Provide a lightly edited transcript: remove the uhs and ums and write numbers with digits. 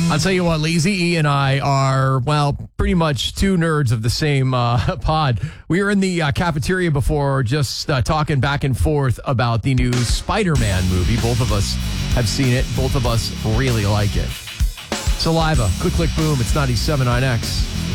I'll tell you what, Lazy E and I are, well, pretty much two nerds of the same pod. We were in the cafeteria before just talking back and forth about the new Spider-Man movie. Both of us have seen it. Both of us really like it. Saliva, click, click, boom. It's 97.9X.